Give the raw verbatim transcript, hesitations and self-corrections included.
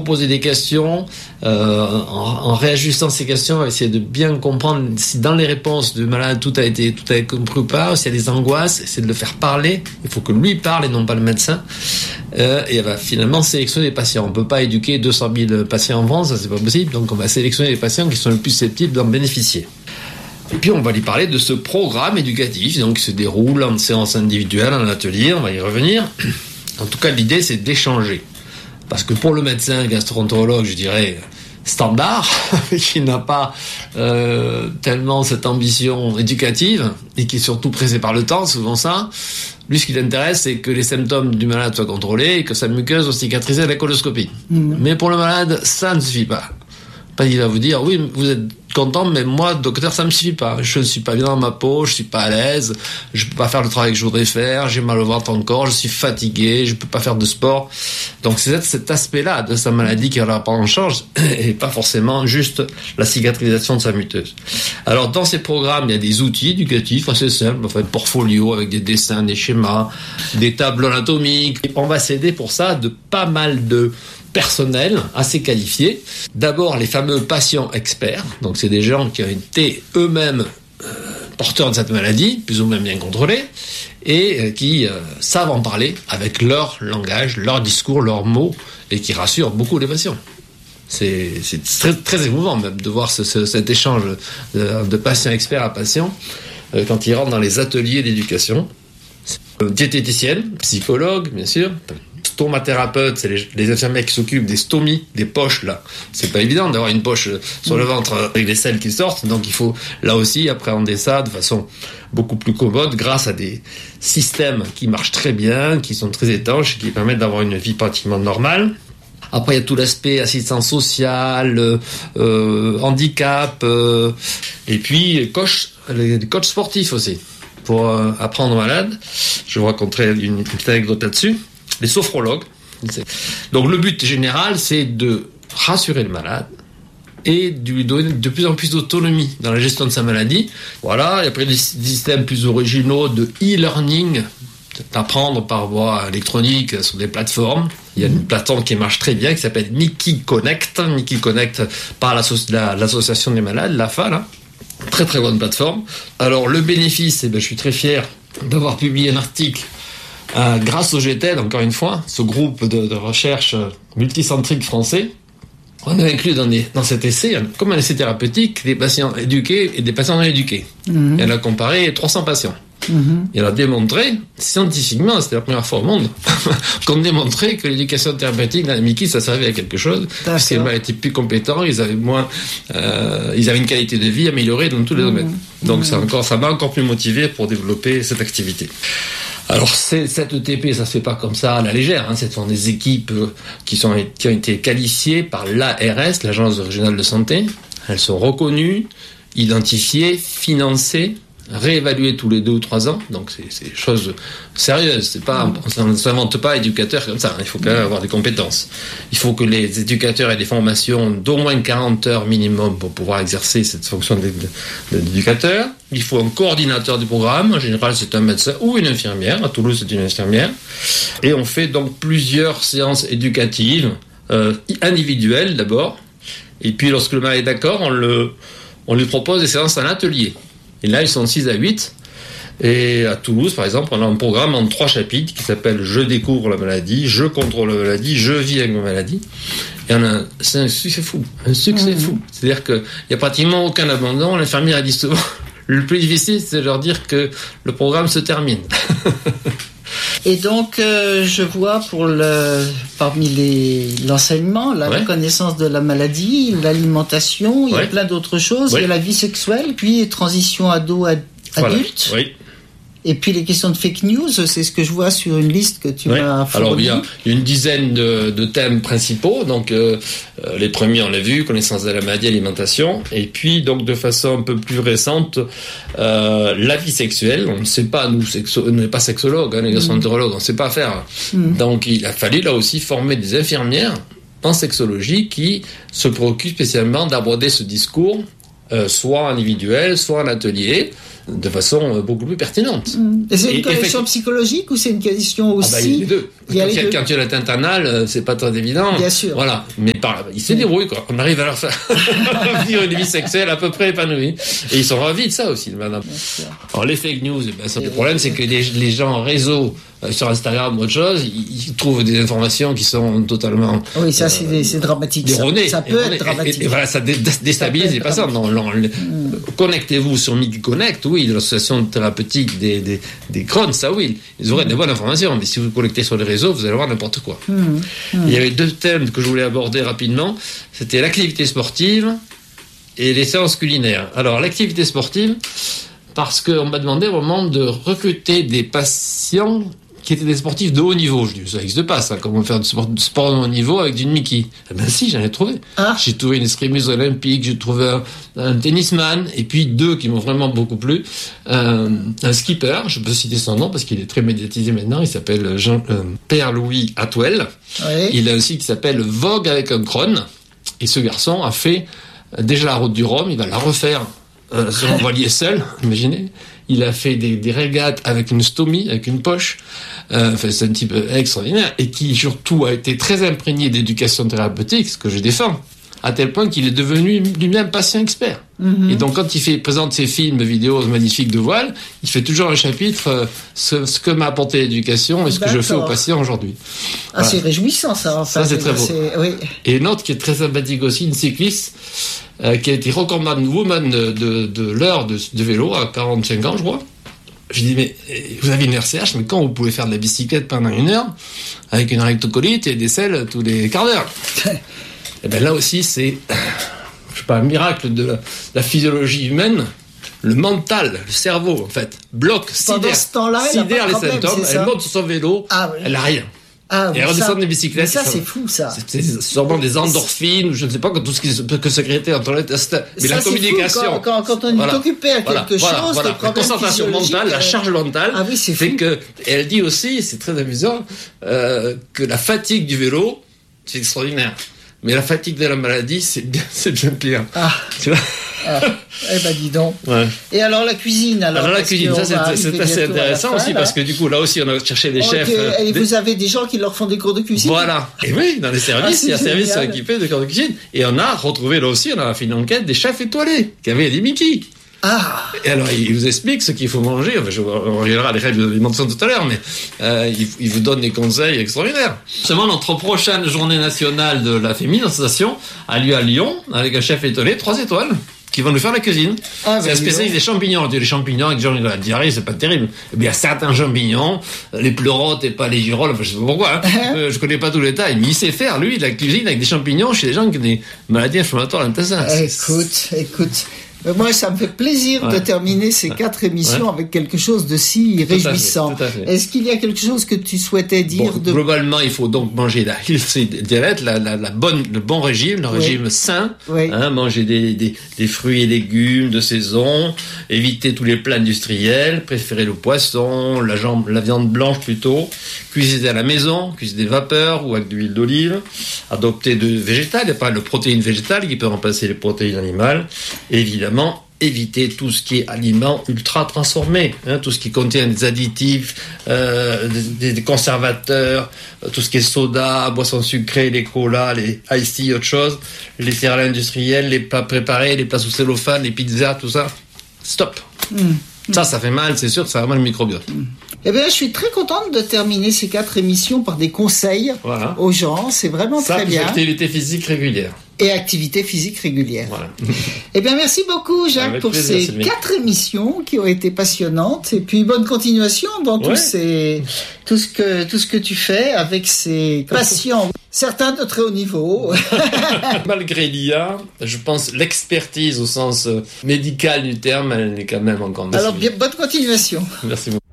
poser des questions, euh, en, en réajustant ces questions, on va essayer de bien comprendre si dans les réponses du malade tout a été tout a été compris ou pas, s'il y a des angoisses, essayer de le faire parler. Il faut que lui parle et non pas le médecin. Euh, et on va finalement sélectionner les patients. On peut pas éduquer deux cent mille patients en France, ça c'est pas possible. Donc on va sélectionner les patients qui sont le plus susceptibles d'en bénéficier. Et puis on va lui parler de ce programme éducatif, donc qui se déroule en séance individuelle, en atelier. On va y revenir. En tout cas, l'idée c'est d'échanger. Parce que pour le médecin gastro-entérologue, je dirais standard, qui n'a pas euh, tellement cette ambition éducative et qui est surtout pressé par le temps, souvent ça, lui ce qui l'intéresse c'est que les symptômes du malade soient contrôlés et que sa muqueuse soit cicatrisée à la coloscopie. Mmh. Mais pour le malade, ça ne suffit pas. Pas il va vous dire, oui, vous êtes content, mais moi, docteur, ça me suffit pas. Je ne suis pas bien dans ma peau, je suis pas à l'aise, je peux pas faire le travail que je voudrais faire, j'ai mal au ventre encore, je suis fatigué, je peux pas faire de sport. Donc c'est cet aspect-là de sa maladie qui va la prendre en charge et pas forcément juste la cicatrisation de sa muqueuse. Alors dans ces programmes, il y a des outils éducatifs assez simples, enfin, portfolio avec des dessins, des schémas, des tableaux anatomiques. Et on va s'aider pour ça de pas mal de personnel assez qualifié. D'abord, les fameux patients experts. Donc, c'est des gens qui ont été eux-mêmes euh, porteurs de cette maladie, plus ou moins bien contrôlés, et euh, qui euh, savent en parler avec leur langage, leur discours, leurs mots, et qui rassurent beaucoup les patients. C'est, c'est très, très émouvant même de voir ce, ce, cet échange de, de patient expert à patient euh, quand ils rentrent dans les ateliers d'éducation. Euh, diététicienne, psychologue, bien sûr. Stomathérapeute, c'est les, les infirmières qui s'occupent des stomies, des poches là. C'est pas évident d'avoir une poche sur le ventre avec les selles qui sortent, donc il faut là aussi appréhender ça de façon beaucoup plus commode grâce à des systèmes qui marchent très bien, qui sont très étanches, qui permettent d'avoir une vie pratiquement normale. Après, il y a tout l'aspect assistance sociale, euh, handicap, euh, et puis coach, les coachs sportifs aussi pour euh, apprendre aux malades. Je vais vous raconter une, une petite anecdote là-dessus. Les sophrologues. Donc le but général, c'est de rassurer le malade et de lui donner de plus en plus d'autonomie dans la gestion de sa maladie. Voilà, et après des systèmes plus originaux de e-learning, d'apprendre par voie électronique sur des plateformes. Il y a une plateforme qui marche très bien qui s'appelle Mickey Connect, Mickey Connect par l'asso- la, l'association des malades, l'A F A, là. Très très bonne plateforme. Alors le bénéfice, eh ben, je suis très fier d'avoir publié un article Euh, grâce au G T E D, encore une fois, ce groupe de, de recherche multicentrique français, on a inclus dans, des, dans cet essai, comme un essai thérapeutique, des patients éduqués et des patients non éduqués. Mmh. Et on a comparé trois cents patients. Mmh. Et on a démontré, scientifiquement, c'était la première fois au monde, qu'on démontrait que l'éducation thérapeutique dans les Mickey, ça servait à quelque chose, parce qu'ils étaient plus compétents, ils avaient moins, euh, ils avaient une qualité de vie améliorée dans tous les mmh. domaines. Donc mmh. ça, encore, ça m'a encore plus motivé pour développer cette activité. Alors, c'est, cette E T P, ça se fait pas comme ça à la légère, hein. Ce sont des équipes qui, sont, qui ont été qualifiées par l'A R S, l'Agence régionale de santé. Elles sont reconnues, identifiées, financées, réévaluées tous les deux ou trois ans. Donc, c'est, c'est des choses sérieuses. C'est pas, on ne s'invente pas éducateur comme ça. Il faut quand même avoir des compétences. Il faut que les éducateurs aient des formations d'au moins quarante heures minimum pour pouvoir exercer cette fonction d'éducateur. Il faut un coordinateur du programme. En général, c'est un médecin ou une infirmière. À Toulouse, c'est une infirmière. Et on fait donc plusieurs séances éducatives, euh, individuelles d'abord. Et puis, lorsque le malade est d'accord, on, le, on lui propose des séances en atelier. Et là, ils sont six à huit. Et à Toulouse, par exemple, on a un programme en trois chapitres qui s'appelle « Je découvre la maladie »,« Je contrôle la maladie »,« Je vis avec ma maladie ». Et on a, c'est un succès fou. Un succès mmh. fou. C'est-à-dire qu'il n'y a pratiquement aucun abandon. L'infirmière a dit souvent, le plus difficile, c'est de leur dire que le programme se termine. Et donc, euh, je vois pour le, parmi les, l'enseignement, la ouais. reconnaissance de la maladie, l'alimentation, il ouais. y a plein d'autres choses. Ouais. Il y a la vie sexuelle, puis transition ado-adulte. Voilà. Oui. Et puis les questions de fake news, c'est ce que je vois sur une liste que tu ouais. m'as fournie. Alors il y a une dizaine de, de thèmes principaux. Donc euh, les premiers on l'a vu, connaissance de la maladie, alimentation. Et puis donc de façon un peu plus récente, euh, la vie sexuelle. On ne sait pas, nous, sexo- on n'est pas sexologue, hein, les gastroentérologues, on ne sait pas faire. Mm. Donc il a fallu là aussi former des infirmières en sexologie qui se préoccupent spécialement d'aborder ce discours, euh, soit individuel, soit en atelier. de façon beaucoup plus pertinente. Mmh. Et c'est une et, connexion et... psychologique ou c'est une connexion aussi? Ah bah, il y a les deux. Il y a quand, les deux. Quand tu as l'atteinte anale, c'est pas très évident. Bien sûr. Voilà. Mais par, ils se débrouillent, quoi. On arrive à leur faire vivre une vie sexuelle à peu près épanouie. Et ils sont ravis de ça aussi, madame. Alors, les fake news, ben, ça, le problème, c'est que les, les gens en réseau, euh, sur Instagram ou autre chose, ils, ils trouvent des informations qui sont totalement. Oui, ça, euh, c'est, c'est dramatique. Erronées. Ça, ça peut erronées. être dramatique. Et, et voilà, ça dé- déstabilise les patients. Non, non, mm. Connectez-vous sur MikiConnect, oui, de l'association thérapeutique des, des, des Crohn, ça oui. Ils auraient mm. des bonnes informations. Mais si vous vous connectez sur les réseaux, vous allez voir n'importe quoi. Mm. Mm. Il y avait deux thèmes que je voulais aborder rapidement. C'était l'activité sportive et les séances culinaires. Alors, l'activité sportive, parce qu'on m'a demandé au moment de recruter des patients qui étaient des sportifs de haut niveau. Je dis, ça n'existe pas, ça. Comment faire du sport, du sport de haut niveau avec du Mickey? Eh ben si, j'en ai trouvé. Ah. J'ai trouvé une escrimeuse olympique, j'ai trouvé un, un tennisman, et puis deux qui m'ont vraiment beaucoup plu. Euh, un skipper, je peux citer son nom parce qu'il est très médiatisé maintenant, il s'appelle Jean, euh, Pierre-Louis Atwell. Oui. Il a aussi qui s'appelle Vogue avec un Crohn. Et ce garçon a fait déjà la route du Rhum, il va la refaire euh, sur un voilier seul, imaginez. Il a fait des, des régates avec une stomie, avec une poche. Euh, enfin, c'est un type extraordinaire et qui surtout a été très imprégné d'éducation thérapeutique, ce que je défends, à tel point qu'il est devenu lui-même patient expert. Mm-hmm. Et donc, quand il fait, présente ses films, vidéos magnifiques de voile, il fait toujours un chapitre euh, ce, ce que m'a apporté l'éducation et ce D'accord. que je fais aux patients aujourd'hui. Ah, voilà. C'est réjouissant, ça. En fait. Ça, c'est très beau. C'est... Oui. Et une autre qui est très sympathique aussi, une cycliste euh, qui a été recordman woman de, de, de l'heure de, de vélo à quarante-cinq ans, je crois. Je dis, mais vous avez une R C H, mais quand vous pouvez faire de la bicyclette pendant une heure avec une rectocolite et des selles tous les quarts d'heure? Et bien là aussi, c'est, je sais pas, un miracle de la, la physiologie humaine. Le mental, le cerveau, en fait, bloque, sidère, sidère les problème, symptômes. Elle monte sur son vélo, ah, oui. Elle n'a rien. Ah, et elle redescend des bicyclettes. Ça, c'est fou, ça. C'est, c'est sûrement des endorphines, ou je ne sais pas, tout ce qui peut sécréter entre les tests. Mais ça, la communication. Quand, quand, quand on voilà. est occupé à quelque voilà, chose, voilà, voilà. La concentration mentale, la charge mentale. Ah oui, c'est fait fou. Que, et elle dit aussi, c'est très amusant, euh, que la fatigue du vélo, c'est extraordinaire. Mais la fatigue de la maladie, c'est bien, c'est bien pire. Ah. Tu vois? Ah. Eh ben, dis donc. Ouais. Et alors, la cuisine, alors? Alors, la cuisine, ça, c'est, c'est assez intéressant fin, aussi, là. Parce que du coup, là aussi, on a cherché des okay. chefs. Et des... vous avez des gens qui leur font des cours de cuisine? Voilà. Et oui, dans les services, ah, il y a un service qui sont équipés de cours de cuisine. Et on a retrouvé, là aussi, on a fait une enquête des chefs étoilés, qui avaient des Mickey. Ah. Et alors, il vous explique ce qu'il faut manger. Enfin, je, on reviendra à les règles de l'alimentation tout à l'heure, mais euh, il, il vous donne des conseils extraordinaires. Seulement, notre prochaine journée nationale de la féminisation a lieu à Lyon, avec un chef étoilé, trois étoiles, qui vont nous faire la cuisine. Ah, c'est un spécialiste des champignons. Les champignons, avec gens, la diarrhée, c'est pas terrible. Eh bien, certains champignons, les pleurotes et pas les girolles, enfin, je sais pas pourquoi, hein. euh, je connais pas tous les détails, mais il sait faire, lui, de la cuisine avec des champignons chez des gens qui ont des maladies inflammatoires à l'intestin. Écoute, écoute. Moi, ça me fait plaisir ouais. de terminer ces quatre émissions ouais. avec quelque chose de si tout réjouissant. À fait, tout à fait. Est-ce qu'il y a quelque chose que tu souhaitais dire bon, de... Globalement, il faut donc manger la healthy diet, la, la, la bonne, le bon régime, le oui. régime sain. Oui. Hein, manger des, des, des fruits et légumes de saison, éviter tous les plats industriels, préférer le poisson, la, jambe, la viande blanche plutôt, cuisiner à la maison, cuisiner des vapeurs ou avec de l'huile d'olive, adopter de végétal, il n'y a pas de protéines végétales qui peut remplacer les protéines animales, et évidemment, éviter tout ce qui est aliments ultra transformés, hein, tout ce qui contient des additifs, euh, des, des conservateurs, tout ce qui est soda, boissons sucrées, les colas, les iced tea, autre chose, les céréales industrielles, les plats préparés, les plats sous cellophane, les pizzas, tout ça. Stop. Mmh. Ça, ça fait mal, c'est sûr, ça fait mal le microbiote. Mmh. Eh bien, je suis très contente de terminer ces quatre émissions par des conseils voilà. aux gens. C'est vraiment ça, très bien. Activité physique régulière. Et activité physique régulière. Voilà. Eh bien, merci beaucoup, Jacques, Avec pour plaisir, ces Sylvie. quatre émissions qui ont été passionnantes. Et puis, bonne continuation dans ouais. tous ces, tout ce que, tout ce que tu fais avec ces patients, certains de très haut niveau. Malgré l'I A, je pense l'expertise au sens médical du terme, elle est quand même encore. Alors, bien, bonne continuation. Merci beaucoup.